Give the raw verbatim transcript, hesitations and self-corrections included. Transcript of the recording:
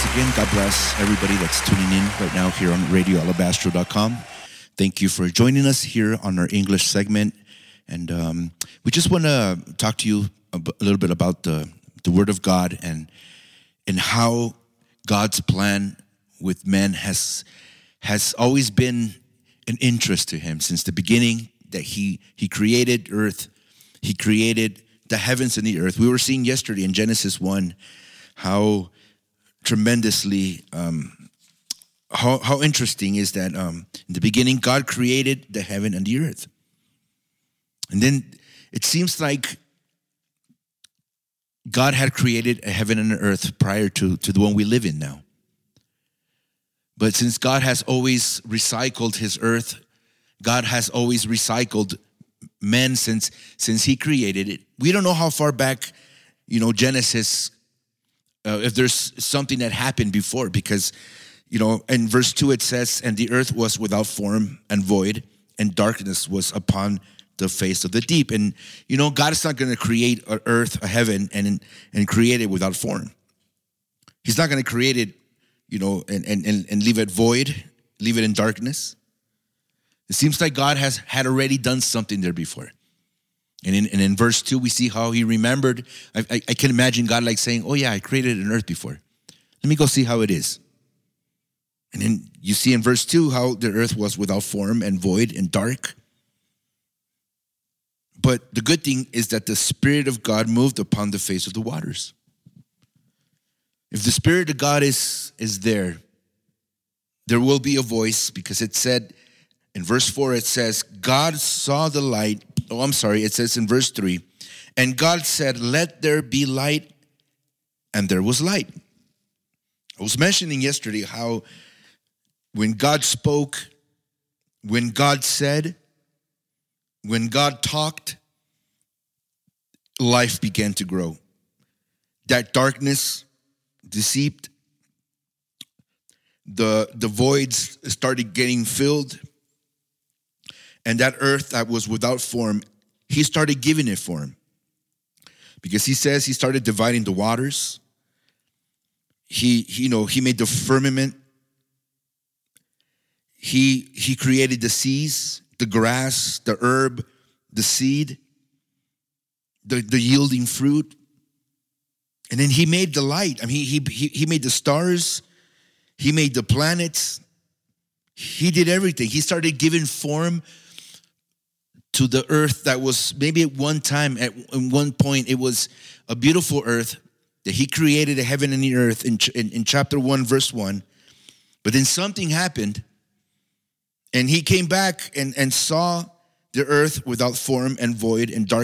again. God bless everybody that's tuning in right now here on radio alabastro dot com. Thank you for joining us here on our English segment. And um, we just want to talk to you a, b- a little bit about the, the Word of God and and how God's plan with men has has always been an interest to Him since the beginning that He He created earth. He created the heavens and the earth. We were seeing yesterday in Genesis one how tremendously, um, how, how interesting is that um, in the beginning, God created the heaven and the earth. And then it seems like God had created a heaven and an earth prior to, to the one we live in now. But since God has always recycled His earth, God has always recycled men since, since He created it. We don't know how far back, you know, Genesis Uh, if there's something that happened before, because, you know, in verse two it says, and the earth was without form and void, and darkness was upon the face of the deep. And, you know, God is not going to create an earth, a heaven, and and create it without form. He's not going to create it, you know, and, and, and, and leave it void, leave it in darkness. It seems like God has had already done something there before. And in, and in verse two, we see how He remembered. I, I, I can imagine God like saying, oh yeah, I created an earth before. Let me go see how it is. And then you see in verse two how the earth was without form and void and dark. But the good thing is that the Spirit of God moved upon the face of the waters. If the Spirit of God is, is there, there will be a voice, because it said, in verse four, it says, God saw the light. Oh, I'm sorry. It says in verse three, and God said, let there be light, and there was light. I was mentioning yesterday how when God spoke, when God said, when God talked, life began to grow. That darkness deceived. The, the voids started getting filled. And that earth that was without form, He started giving it form. Because He says He started dividing the waters. He, he you know, He made the firmament. He, he created the seas, the grass, the herb, the seed, the, the yielding fruit. And then He made the light. I mean, he, he, he made the stars. He made the planets. He did everything. He started giving form to the earth that was maybe at one time, at one point, it was a beautiful earth that He created, a heaven and the earth in, in, in chapter one, verse one. But then something happened, and He came back and, and saw the earth without form and void and dark.